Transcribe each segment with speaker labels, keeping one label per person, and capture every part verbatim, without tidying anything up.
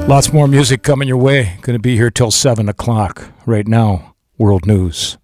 Speaker 1: Lots more music coming your way. Going to be here till seven o'clock. Right now, World News.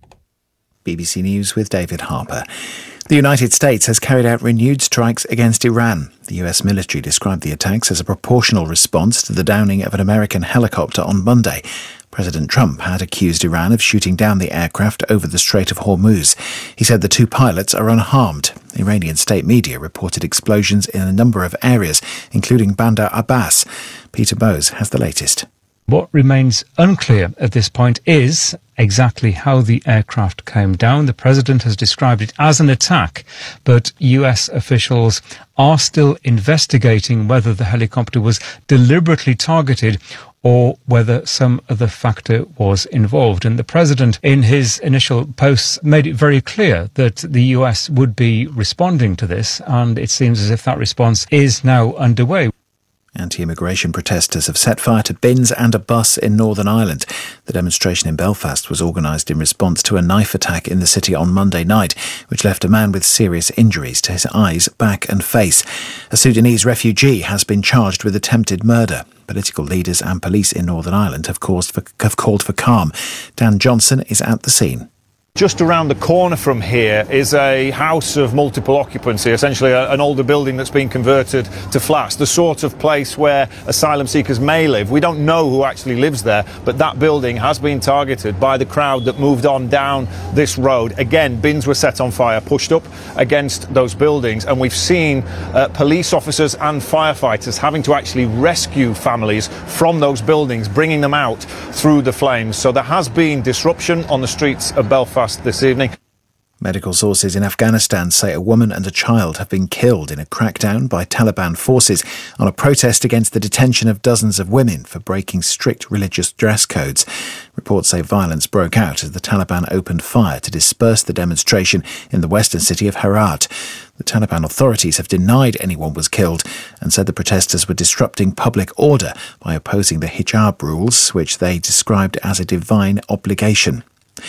Speaker 2: B B C News with David Harper. The United States has carried out renewed strikes against Iran. The U S military described the attacks as a proportional response to the downing of an American helicopter on Monday. President Trump had accused Iran of shooting down the aircraft over the Strait of Hormuz. He said the two pilots are unharmed. Iranian state media reported explosions in a number of areas, including Bandar Abbas. Peter Bowes has the latest.
Speaker 3: What remains unclear at this point is exactly how the aircraft came down. The president has described it as an attack, but U S officials are still investigating whether the helicopter was deliberately targeted or whether some other factor was involved. And the president, in his initial posts, made it very clear that the U S would be responding to this, and it seems as if that response is now underway.
Speaker 2: Anti-immigration protesters have set fire to bins and a bus in Northern Ireland. The demonstration in Belfast was organised in response to a knife attack in the city on Monday night, which left a man with serious injuries to his eyes, back and face. A Sudanese refugee has been charged with attempted murder. Political leaders and police in Northern Ireland have, caused for, have called for calm. Dan Johnson is at the scene.
Speaker 4: Just around the corner from here is a house of multiple occupancy, essentially a, an older building that's been converted to flats, the sort of place where asylum seekers may live. We don't know who actually lives there, but that building has been targeted by the crowd that moved on down this road. Again, bins were set on fire, pushed up against those buildings, and we've seen uh, police officers and firefighters having to actually rescue families from those buildings, bringing them out through the flames. So there has been disruption on the streets of Belfast this evening.
Speaker 2: Medical sources in Afghanistan say a woman and a child have been killed in a crackdown by Taliban forces on a protest against the detention of dozens of women for breaking strict religious dress codes. Reports say violence broke out as the Taliban opened fire to disperse the demonstration in the western city of Herat. The Taliban authorities have denied anyone was killed and said the protesters were disrupting public order by opposing the hijab rules, which they described as a divine obligation.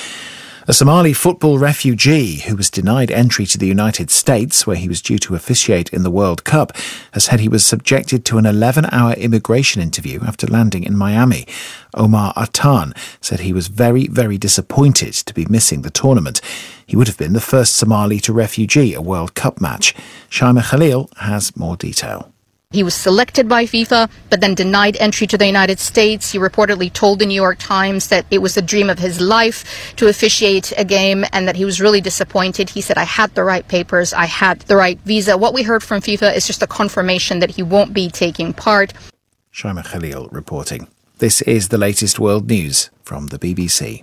Speaker 2: A Somali football refugee who was denied entry to the United States, where he was due to officiate in the World Cup, has said he was subjected to an eleven-hour immigration interview after landing in Miami. Omar Atan said he was very, very disappointed to be missing the tournament. He would have been the first Somali to refugee a World Cup match. Shaima Khalil has more detail.
Speaker 5: He was selected by FIFA, but then denied entry to the United States. He reportedly told the New York Times that it was the dream of his life to officiate a game and that he was really disappointed. He said, I had the right papers, I had the right visa. What we heard from FIFA is just a confirmation that he won't be taking part.
Speaker 2: Shaima Khalil reporting. This is the latest world news from the B B C.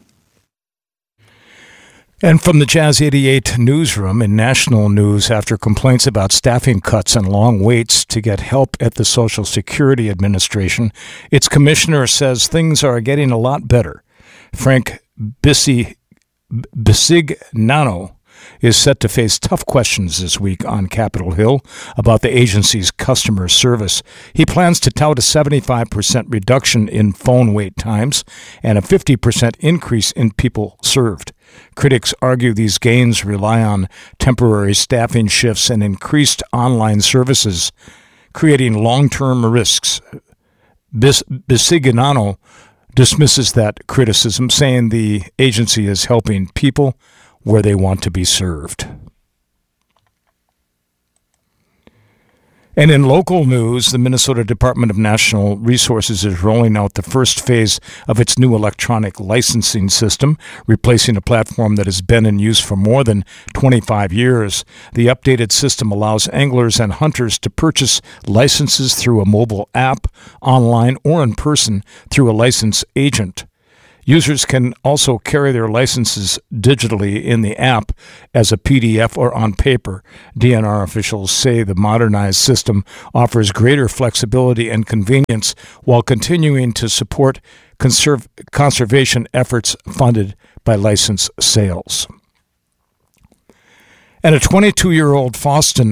Speaker 1: And from the Jazz eighty-eight newsroom in national news, after complaints about staffing cuts and long waits to get help at the Social Security Administration, its commissioner says things are getting a lot better. Frank Bisi, Bisignano is set to face tough questions this week on Capitol Hill about the agency's customer service. He plans to tout a seventy-five percent reduction in phone wait times and a fifty percent increase in people served. Critics argue these gains rely on temporary staffing shifts and increased online services, creating long-term risks. Bis- Bisignano dismisses that criticism, saying the agency is helping people where they want to be served. And in local news, the Minnesota Department of Natural Resources is rolling out the first phase of its new electronic licensing system, replacing a platform that has been in use for more than twenty-five years. The updated system allows anglers and hunters to purchase licenses through a mobile app, online, or in person through a license agent. Users can also carry their licenses digitally in the app as a P D F or on paper. D N R officials say the modernized system offers greater flexibility and convenience while continuing to support conserv- conservation efforts funded by license sales. And a twenty-two-year-old Boston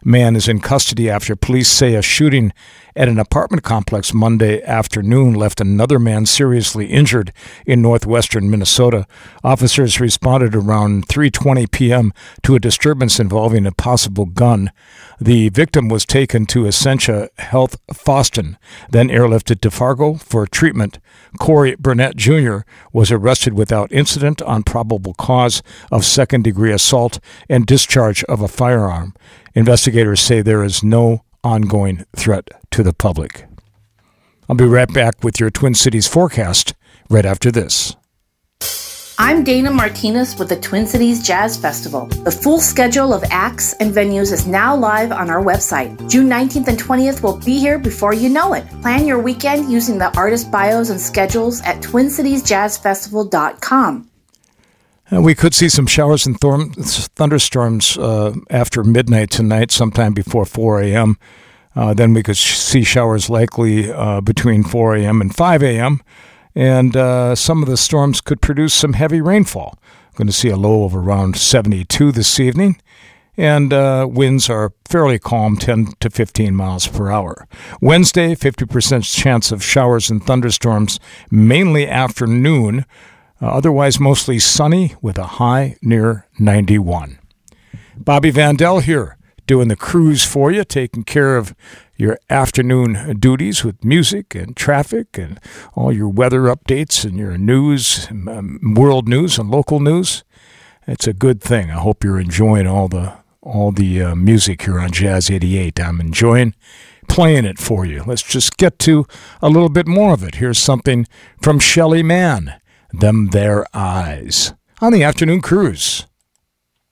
Speaker 1: man is in custody after police say a shooting at an apartment complex Monday afternoon left another man seriously injured in northwestern Minnesota. Officers responded around three twenty p.m. to a disturbance involving a possible gun. The victim was taken to Essentia Health Foston, then airlifted to Fargo for treatment. Corey Burnett Junior was arrested without incident on probable cause of second-degree assault and discharge of a firearm. Investigators say there is no ongoing threat to the public. I'll be right back with your Twin Cities forecast right after this.
Speaker 6: I'm Dana Martinez with the Twin Cities Jazz Festival. The full schedule of acts and venues is now live on our website. June nineteenth and twentieth will be here before you know it. Plan your weekend using the artist bios and schedules at twin cities jazz festival dot com.
Speaker 1: And we could see some showers and thorm- thunderstorms uh, after midnight tonight, sometime before four a.m. Uh, then we could sh- see showers likely uh, between four a.m. and five a.m., and uh, some of the storms could produce some heavy rainfall. We're going to see a low of around seventy-two this evening, and uh, winds are fairly calm, ten to fifteen miles per hour. Wednesday, fifty percent chance of showers and thunderstorms, mainly afternoon. Uh, otherwise, mostly sunny with a high near ninety-one. Bobby Vandell here, doing the cruise for you, taking care of your afternoon duties with music and traffic and all your weather updates and your news, um, world news and local news. It's a good thing. I hope you're enjoying all the all the uh, music here on Jazz eighty-eight. I'm enjoying playing it for you. Let's just get to a little bit more of it. Here's something from Shelly Manne, Them There Eyes, on the afternoon cruise.